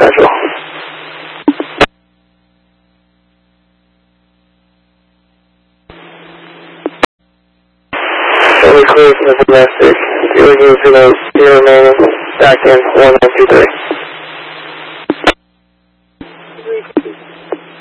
Central. Fully clear from the domestic. 0 remaining. Back in 1923.